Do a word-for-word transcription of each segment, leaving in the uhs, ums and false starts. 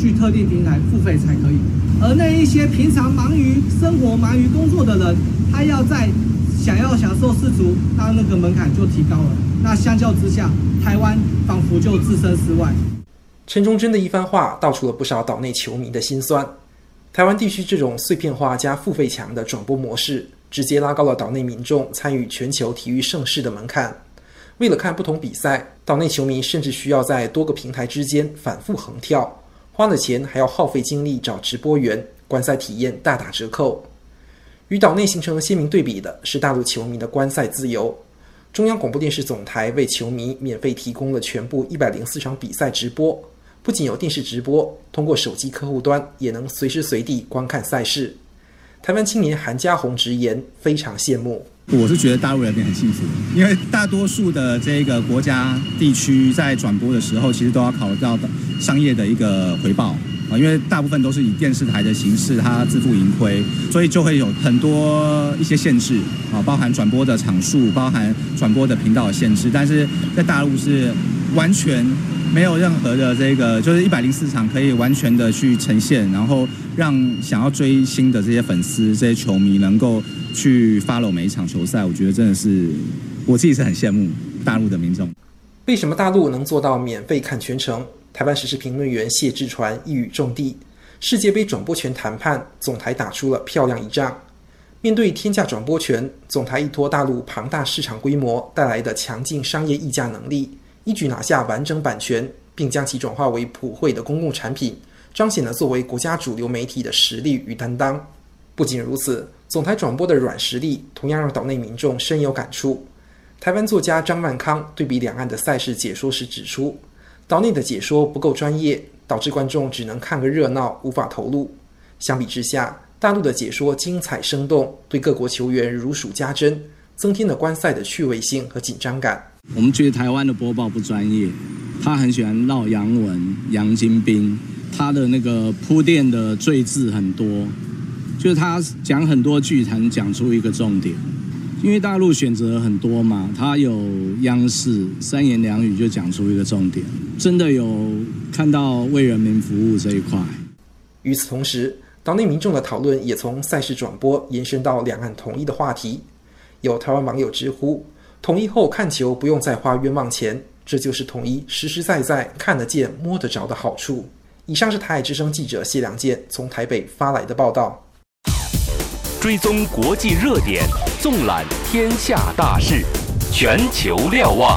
去特定平台付费才可以。而那一些平常忙于生活、忙于工作的人，他要在想要享受世足，那那个门槛就提高了。那相较之下，台湾仿佛就置身事外。 陈忠贞的一番话道出了不少岛内球迷的辛酸。台湾地区这种碎片化加付费强的转播模式，直接拉高了岛内民众参与全球体育盛事的门槛。为了看不同比赛，岛内球迷甚至需要在多个平台之间反复横跳，花了钱还要耗费精力找直播员，观赛体验大打折扣。与岛内形成鲜明对比的是大陆球迷的观赛自由。中央广播电视总台为球迷免费提供了全部一百零四场比赛直播，不仅有电视直播，通过手机客户端也能随时随地观看赛事。台湾青年韩家宏直言非常羡慕。 我是觉得大陆人民很幸福，因为大多数的这个国家地区在转播的时候，其实都要考虑到商业的一个回报啊，因为大部分都是以电视台的形式，它自负盈亏，所以就会有很多一些限制啊，包含转播的场数，包含转播的频道的限制。但是在大陆是完全没有任何的这个，就是一百零四场可以完全的去呈现，然后让想要追星的这些粉丝、这些球迷能够去 follow 每一场球赛。我觉得真的是我自己是很羡慕大陆的民众。 为什么大陆能做到免费看全程？台湾时事评论员谢志传一语中的：世界杯转播权谈判，总台打出了漂亮一仗。面对天价转播权，总台依托大陆庞大市场规模带来的强劲商业议价能力，一举拿下完整版权，并将其转化为普惠的公共产品，彰显了作为国家主流媒体的实力与担当。不仅如此，总台转播的软实力同样让岛内民众深有感触。台湾作家张万康对比两岸的赛事解说时指出，岛内的解说不够专业，导致观众只能看个热闹，无法投入。相比之下，大陆的解说精彩生动，对各国球员如数家珍，增添了观赛的趣味性和紧张感。 我们觉得台湾的播报不专业，他很喜欢绕洋文、洋金兵，他的那个铺垫的赘字很多，就是他讲很多句才能讲出一个重点。因为大陆选择很多嘛，他有央视三言两语就讲出一个重点，真的有看到为人民服务这一块。 与此同时，岛内民众的讨论也从赛事转播延伸到两岸统一的话题。有台湾网友直呼，统一后看球不用再花冤枉钱，这就是统一实实在在看得见摸得着的好处。以上是台海之声记者谢良健从台北发来的报道。 追踪国际热点，纵览天下大事，全球瞭望。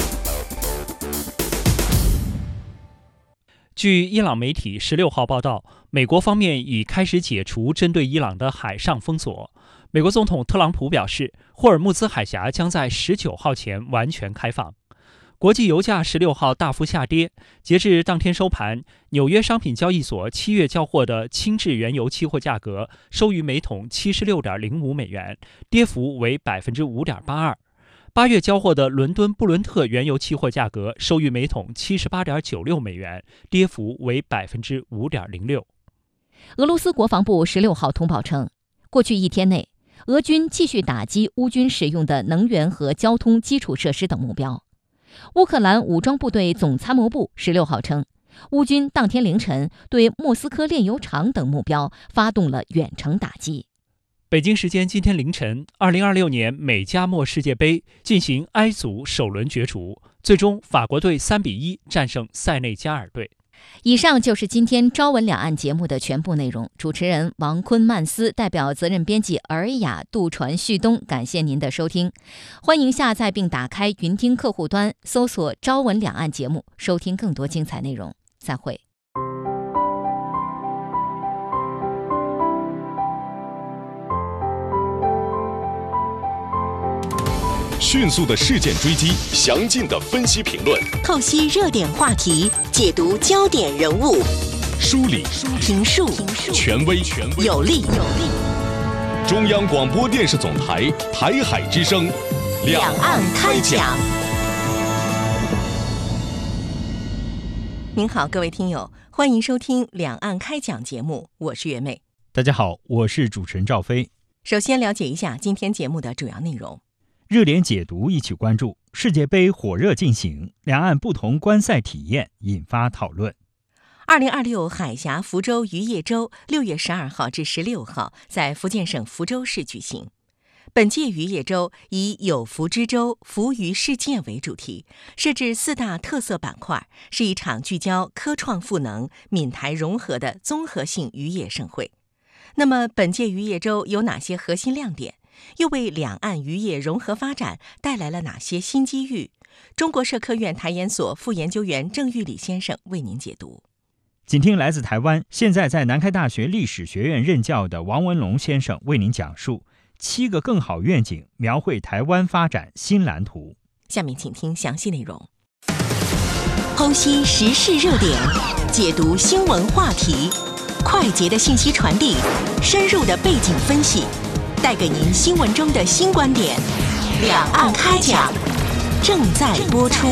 据伊朗媒体十六号报道，美国方面已开始解除针对伊朗的海上封锁。美国总统特朗普表示，霍尔木兹海峡将在十九号前完全开放。国际油价十六号大幅下跌，截至当天收盘，纽约商品交易所七月交货的轻质原油期货价格收于每桶七十六点零五美元，跌幅为百分之五点八二。八月交货的伦敦布伦特原油期货价格收于每桶七十八点九六美元，跌幅为百分之五点零六。 俄罗斯国防部十六号通报称，过去一天内，俄军继续打击乌军使用的能源和交通基础设施等目标。乌克兰武装部队总参谋部十六号称，乌军当天凌晨对莫斯科炼油厂等目标发动了远程打击。 北京时间今天凌晨，二零二六年美加墨世界杯进行 I 组首轮角逐，最终法国队三比一战胜塞内加尔队。 以上就是今天朝闻两岸节目的全部内容。主持人王坤、曼斯代表责任编辑尔雅、杜传、旭东，感谢您的收听。欢迎下载并打开云听客户端，搜索朝闻两岸节目，收听更多精彩内容。再会。 迅速的事件追击，详尽的分析评论， 透析热点话题，解读焦点人物， 梳理评述权威有力。 中央广播电视总台台海之声， 两岸开讲。您好，各位听友，欢迎收听两岸开讲节目，我是袁美。 大家好，我是主持人赵飞。 首先了解一下今天节目的主要内容。 热点解读一起关注，世界杯火热进行，两岸不同观赛体验引发讨论。 二零二六海峡福州渔业周六月十二号至十六号在福建省福州市举行。本届渔业周以有福之州，福于世界为主题，设置四大特色板块，是一场聚焦科创赋能、闽台融合的综合性渔业盛会。那么，本届渔业周有哪些核心亮点？又为两岸渔业融合发展带来了哪些新机遇？中国社科院台研所副研究员郑玉礼先生为您解读。 请听来自台湾，现在在南开大学历史学院任教的王文龙先生为您讲述七个更好愿景，描绘台湾发展新蓝图。 下面请听详细内容。剖析时事热点，解读新闻话题，快捷的信息传递，深入的背景分析，带给您新闻中的新观点。两岸开讲，正在播出。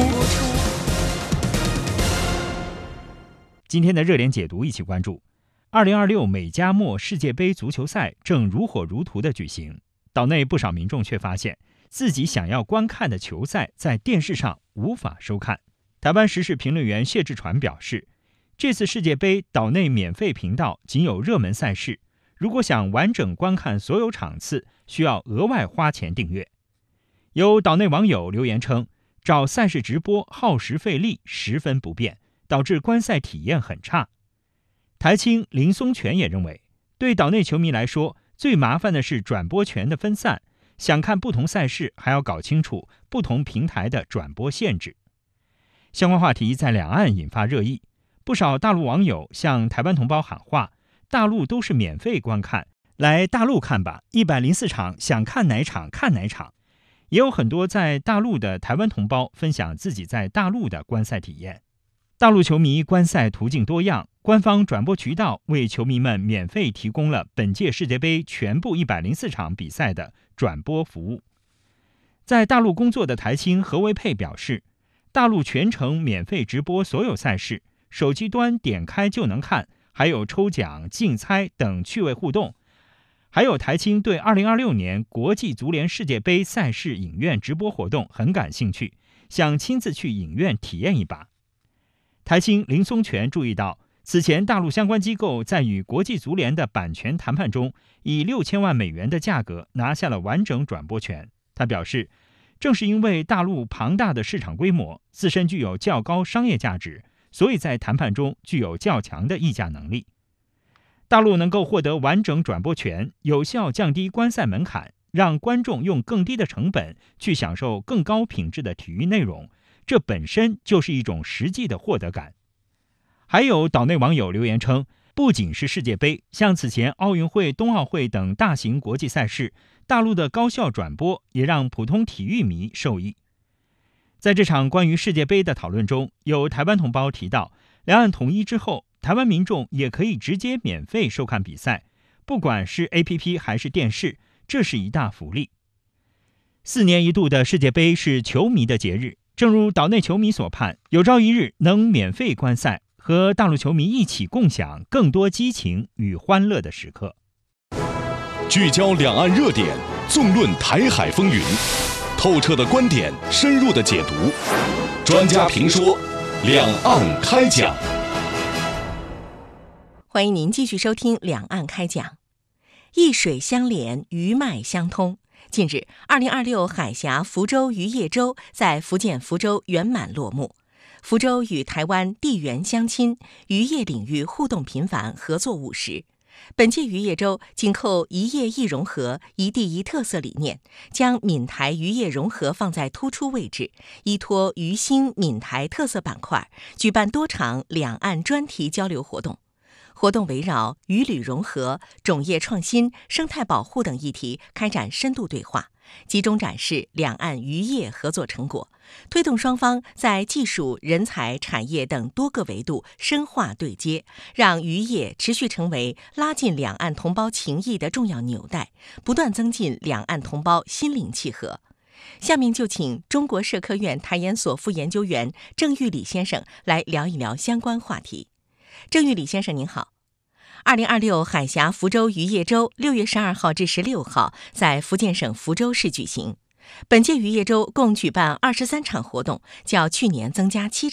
今天的热点解读一起关注二零二六美加墨世界杯足球赛正如火如荼的举行，岛内不少民众却发现自己想要观看的球赛在电视上无法收看。台湾时事评论员谢志传表示，这次世界杯岛内免费频道仅有热门赛事，如果想完整观看所有场次，需要额外花钱订阅。有岛内网友留言称，找赛事直播耗时费力，十分不便，导致观赛体验很差。台青林松全也认为，对岛内球迷来说，最麻烦的是转播权的分散，想看不同赛事还要搞清楚不同平台的转播限制。相关话题在两岸引发热议，不少大陆网友向台湾同胞喊话，大陆都是免费观看，来大陆看吧，一百零四场想看哪场看哪场。也有很多在大陆的台湾同胞分享自己在大陆的观赛体验。大陆球迷观赛途径多样，官方转播渠道为球迷们免费提供了本届世界杯全部一百零四场比赛的转播服务。在大陆工作的台青何维佩表示，大陆全程免费直播所有赛事，手机端点开就能看，还有抽奖、竞猜等趣味互动。还有台青对二零二六年国际足联世界杯赛事影院直播活动很感兴趣，想亲自去影院体验一把。台青林松全注意到，此前大陆相关机构在与国际足联的版权谈判中，以六千万美元的价格拿下了完整转播权。他表示，正是因为大陆庞大的市场规模，自身具有较高商业价值，所以在谈判中具有较强的议价能力。大陆能够获得完整转播权，有效降低观赛门槛，让观众用更低的成本去享受更高品质的体育内容，这本身就是一种实际的获得感。还有岛内网友留言称，不仅是世界杯，像此前奥运会、冬奥会等大型国际赛事，大陆的高效转播也让普通体育迷受益。在这场关于世界杯的讨论中，有台湾同胞提到，两岸统一之后，台湾民众也可以直接免费收看比赛，不管是 A P P 还是电视，这是一大福利。四年一度的世界杯是球迷的节日，正如岛内球迷所盼，有朝一日能免费观赛，和大陆球迷一起共享更多激情与欢乐的时刻。 聚焦两岸热点，纵论台海风云，透彻的观点，深入的解读，专家评说，两岸开讲。 欢迎您继续收听《两岸开讲》。一水相连，鱼脉相通。近日，二零二六海峡福州渔业周在福建福州圆满落幕。福州与台湾地缘相亲，渔业领域互动频繁，合作务实。本届渔业周紧扣一业一融合、一地一特色理念，将闽台渔业融合放在突出位置，依托渔兴闽台特色板块，举办多场两岸专题交流活动。活动围绕渔旅融合、种业创新、生态保护等议题开展深度对话，集中展示两岸渔业合作成果，推动双方在技术、人才、产业等多个维度深化对接，让渔业持续成为拉近两岸同胞情谊的重要纽带，不断增进两岸同胞心灵契合。下面就请中国社科院台研所副研究员郑玉礼先生来聊一聊相关话题。郑玉礼先生您好。二零二六海峡福州渔业周六月十二号至十六号在福建省福州市举行。本届渔业周共举办二十三场活动，较去年增加七场，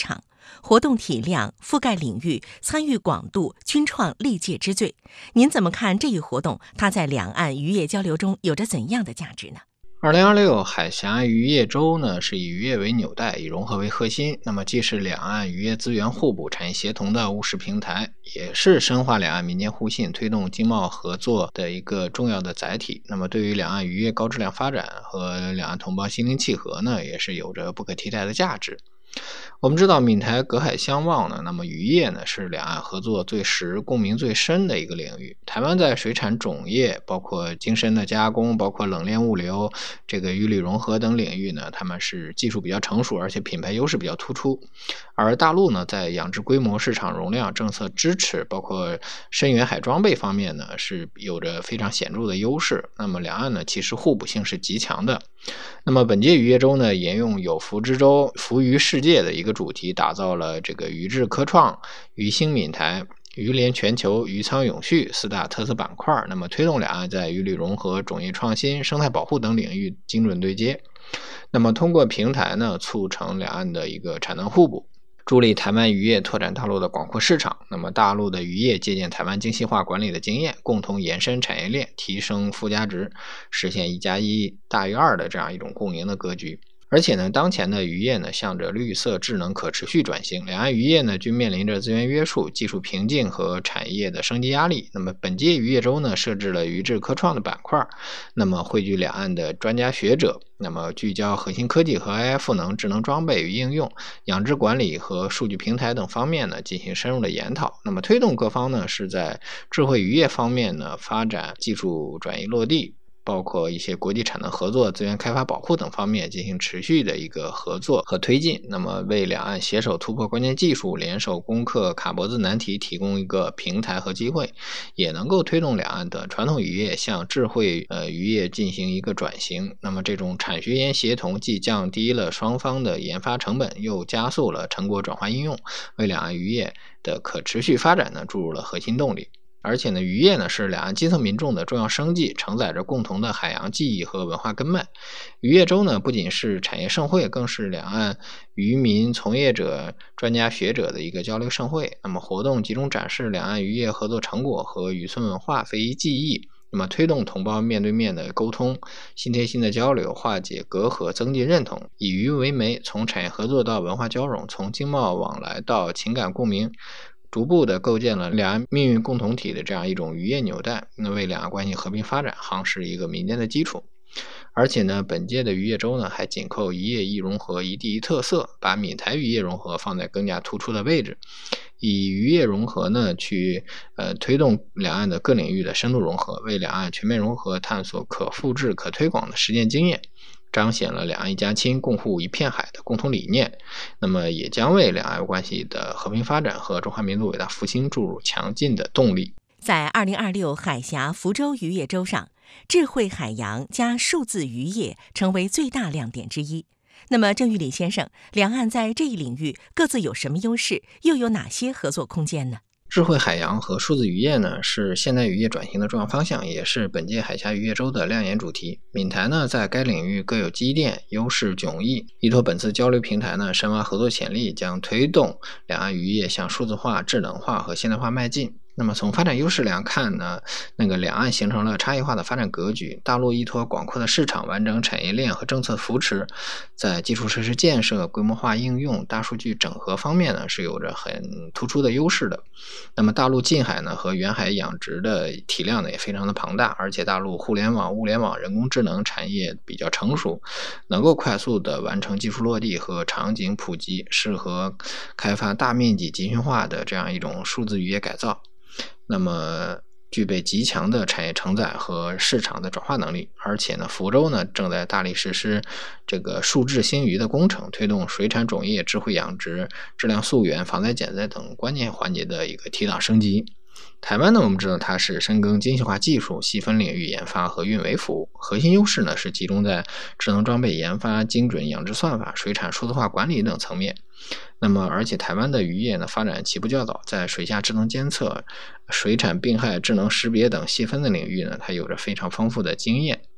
活动体量、覆盖领域、参与广度均创历届之最。您怎么看这一活动？它在两岸渔业交流中有着怎样的价值呢？ 二零二六海峡渔业周呢，是以渔业为纽带，以融合为核心。那么既是两岸渔业资源互补、产业协同的务实平台，也是深化两岸民间互信、推动经贸合作的一个重要的载体。那么对于两岸渔业高质量发展和两岸同胞心灵契合呢，也是有着不可替代的价值。我们知道闽台隔海相望呢，那么渔业呢是两岸合作最实、共鸣最深的一个领域。台湾在水产种业，包括精深的加工，包括冷链物流、这个渔旅融合等领域呢，他们是技术比较成熟，而且品牌优势比较突出。而大陆呢，在养殖规模、市场容量、政策支持，包括深远海装备方面呢，是有着非常显著的优势。那么两岸呢，其实互补性是极强的。那么本届渔业周呢，沿用有福之州、福于世界的一个主题，打造了这个渔智科创、渔兴闽台、渔联全球、渔仓永续四大特色板块，那么推动两岸在渔旅融合、种业创新、生态保护等领域精准对接。那么通过平台呢，促成两岸的一个产能互补，助力台湾渔业拓展大陆的广阔市场。那么大陆的渔业借鉴台湾精细化管理的经验，共同延伸产业链，提升附加值，实现一加一大于二的这样一种共赢的格局。而且呢，当前的渔业呢，向着绿色、智能、可持续转型，两岸渔业呢均面临着资源约束、技术瓶颈和产业的升级压力。那么本届渔业周呢，设置了渔智科创的板块，那么汇聚两岸的专家学者，那么聚焦核心科技和 A I 赋能、智能装备与应用、养殖管理和数据平台等方面呢，进行深入的研讨。那么推动各方呢，是在智慧渔业方面呢，发展技术转移落地，包括一些国际产能合作、资源开发保护等方面进行持续的一个合作和推进，那么为两岸携手突破关键技术、联手攻克卡脖子难题提供一个平台和机会，也能够推动两岸的传统渔业向智慧呃渔业进行一个转型。那么这种产学研协同，既降低了双方的研发成本，又加速了成果转化应用，为两岸渔业的可持续发展呢注入了核心动力。而且呢，渔业呢是两岸基层民众的重要生计，承载着共同的海洋记忆和文化根脉。渔业周呢不仅是产业盛会，更是两岸渔民、从业者、专家学者的一个交流盛会。那么活动集中展示两岸渔业合作成果和渔村文化、非遗技艺，那么推动同胞面对面的沟通、心贴心的交流，化解隔阂，增进认同，以渔为媒，从产业合作到文化交融，从经贸往来到情感共鸣，逐步的构建了两岸命运共同体的这样一种渔业纽带，那为两岸关系和平发展夯实一个民间的基础。而且呢，本届的渔业周呢还紧扣一业一融合、一地一特色，把闽台渔业融合放在更加突出的位置，以渔业融合呢去呃推动两岸的各领域的深度融合，为两岸全面融合探索可复制、可推广的实践经验，彰显了两岸一家亲、共护一片海的共同理念，那么也将为两岸关系的和平发展和中华民族伟大复兴注入强劲的动力。 在二零二六海峡福州渔业周上，智慧海洋加数字渔业成为最大亮点之一。那么郑玉礼先生，两岸在这一领域各自有什么优势，又有哪些合作空间呢？ 智慧海洋和数字渔业呢，是现代渔业转型的重要方向，也是本届海峡渔业周的亮眼主题。闽台呢，在该领域各有积淀，优势迥异。依托本次交流平台呢，深挖合作潜力，将推动两岸渔业向数字化、智能化和现代化迈进。那么从发展优势来看呢，那个两岸形成了差异化的发展格局。大陆依托广阔的市场、完整产业链和政策扶持，在基础设施建设、规模化应用、大数据整合方面呢，是有着很突出的优势的。那么大陆近海呢和远海养殖的体量呢也非常的庞大，而且大陆互联网、物联网、人工智能产业比较成熟，能够快速的完成技术落地和场景普及，适合开发大面积集群化的这样一种数字渔业改造。那么具备极强的产业承载和市场的转化能力，而且呢，福州呢正在大力实施这个数智兴渔的工程，推动水产种业、智慧养殖、质量溯源、防灾减灾等关键环节的一个提档升级。台湾呢，我们知道它是深耕精细化技术、细分领域研发和运维服务，核心优势呢是集中在智能装备研发、精准养殖算法、水产数字化管理等层面。那么而且台湾的渔业呢发展起步较早，在水下智能监测、水产病害智能识别等细分的领域呢，它有着非常丰富的经验。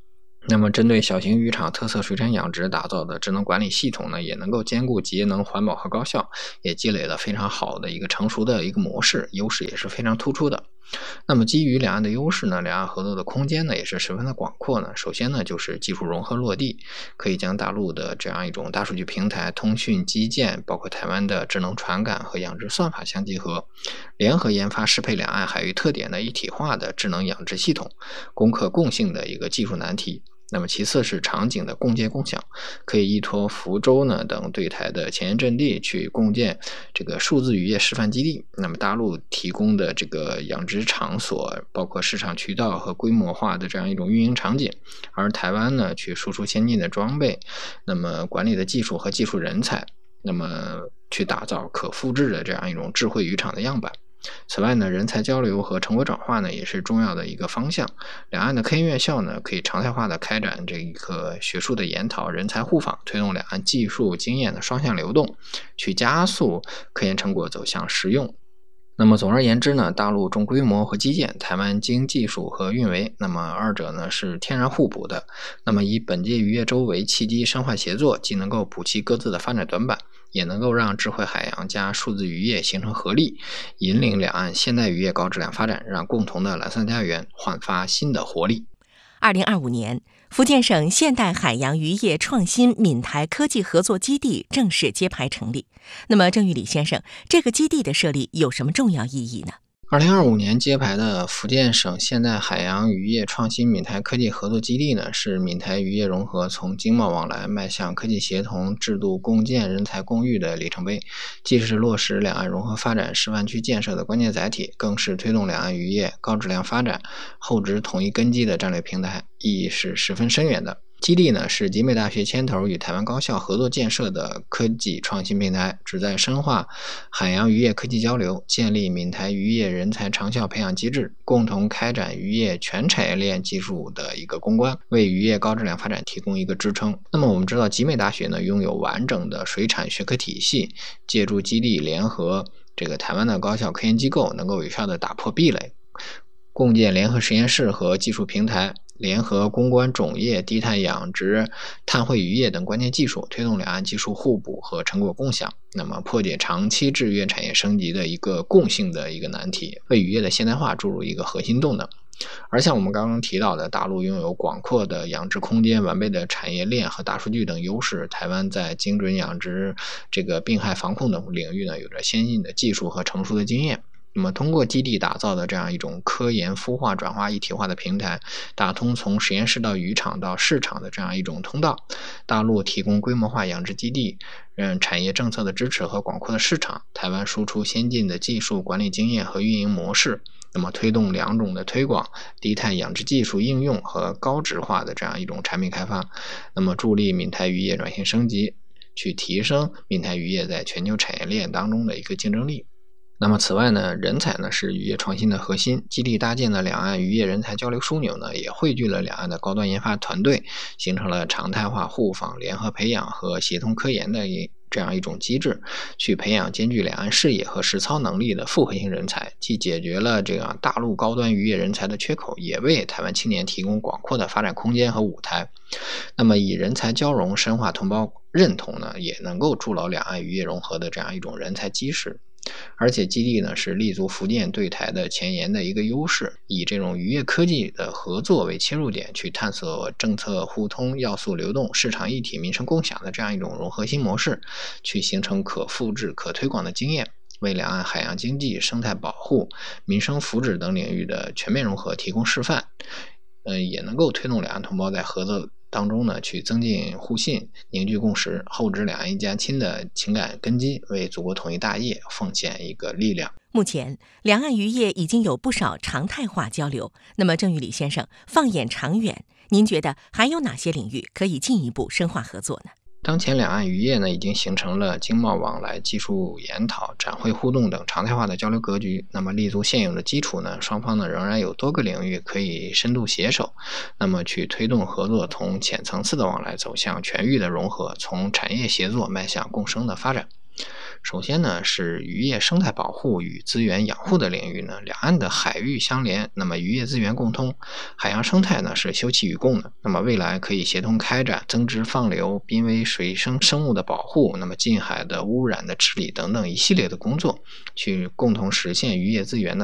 那么针对小型渔场特色水产养殖打造的智能管理系统呢，也能够兼顾节能、环保和高效，也积累了非常好的一个成熟的一个模式，优势也是非常突出的。那么基于两岸的优势呢，两岸合作的空间呢也是十分的广阔呢。首先呢就是技术融合落地，可以将大陆的这样一种大数据平台、通讯基建，包括台湾的智能传感和养殖算法相结合，联合研发适配两岸海域特点的一体化的智能养殖系统，攻克共性的一个技术难题。那么其次是场景的共建共享，可以依托福州呢等对台的前沿阵地去共建这个数字渔业示范基地。那么大陆提供的这个养殖场所，包括市场渠道和规模化的这样一种运营场景，而台湾呢去输出先进的装备，那么管理的技术和技术人才，那么去打造可复制的这样一种智慧渔场的样板。此外呢，人才交流和成果转化呢也是重要的一个方向。两岸的科研院校呢可以常态化的开展这个学术的研讨、人才互访，推动两岸技术经验的双向流动，去加速科研成果走向实用。那么总而言之呢，大陆重规模和基建，台湾精技术和运维，那么二者呢是天然互补的。那么以本届渔业周为契机，深化协作，既能够补齐各自的发展短板，也能够让智慧海洋加数字渔业形成合力，引领两岸现代渔业高质量发展，让共同的蓝色家园焕发新的活力。 二零二五年，福建省现代海洋渔业创新闽台科技合作基地正式揭牌成立。那么郑玉礼先生，这个基地的设立有什么重要意义呢？ 二零二五年揭牌的福建省现代海洋渔业创新闽台科技合作基地呢，是闽台渔业融合从经贸往来迈向科技协同、制度共建、人才共育的里程碑，既是落实两岸融合发展示范区建设的关键载体，更是推动两岸渔业高质量发展、厚植统一根基的战略平台，意义是十分深远的。基地呢是集美大学牵头与台湾高校合作建设的科技创新平台，旨在深化海洋渔业科技交流，建立闽台渔业人才长效培养机制，共同开展渔业全产业链技术的一个攻关，为渔业高质量发展提供一个支撑。那么我们知道集美大学呢拥有完整的水产学科体系，借助基地联合这个台湾的高校科研机构，能够有效的打破壁垒，共建联合实验室和技术平台，联合攻关种业、低碳养殖、碳汇渔业等关键技术，推动两岸技术互补和成果共享，那么破解长期制渔业产业升级的一个共性的一个难题，为渔业的现代化注入一个核心动能。而像我们刚刚提到的，大陆拥有广阔的养殖空间、完备的产业链和大数据等优势，台湾在精准养殖、这个病害防控等领域呢，有着先进的技术和成熟的经验。那么通过基地打造的这样一种科研孵化转化一体化的平台，打通从实验室到渔场到市场的这样一种通道，大陆提供规模化养殖基地，让产业政策的支持和广阔的市场，台湾输出先进的技术管理经验和运营模式，那么推动两种的推广，低碳养殖技术应用和高质化的这样一种产品开发，那么助力闽台渔业转型升级，去提升闽台渔业在全球产业链当中的一个竞争力。那么此外呢，人才呢是渔业创新的核心，基地搭建的两岸渔业人才交流枢纽呢，也汇聚了两岸的高端研发团队，形成了常态化互访、联合培养和协同科研的一这样一种机制，去培养兼具两岸视野和实操能力的复合型人才，既解决了这样大陆高端渔业人才的缺口，也为台湾青年提供广阔的发展空间和舞台。那么以人才交融深化同胞认同呢，也能够筑牢两岸渔业融合的这样一种人才基石。而且基地呢是立足福建对台的前沿的一个优势，以这种渔业科技的合作为切入点，去探索政策互通、要素流动、市场一体、民生共享的这样一种融合新模式，去形成可复制、可推广的经验，为两岸海洋经济、生态保护、民生福祉等领域的全面融合提供示范。呃，也能够推动两岸同胞在合作当中呢，去增进互信、凝聚共识，厚植两岸一家亲的情感根基，为祖国统一大业奉献一个力量。 目前，两岸渔业已经有不少常态化交流。那么，郑玉礼先生，放眼长远，您觉得还有哪些领域可以进一步深化合作呢？ 当前两岸渔业呢已经形成了经贸往来、技术研讨、展会互动等常态化的交流格局。那么立足现有的基础呢，双方呢仍然有多个领域可以深度携手，那么去推动合作从浅层次的往来走向全域的融合，从产业协作迈向共生的发展。 首先呢，是渔业生态保护与资源养护的领域呢，两岸的海域相连，那么渔业资源共通，海洋生态呢是休戚与共的。那么未来可以协同开展增殖放流、濒危水生生物的保护，那么近海的污染的治理等等一系列的工作，去共同实现渔业资源呢